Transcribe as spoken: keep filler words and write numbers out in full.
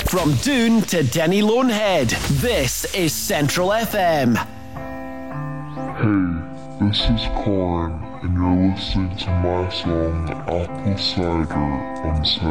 From Doon to Denny Lonehead, this is Central F M. Hey, this is Corin, and you're listening to my song Apple Cider on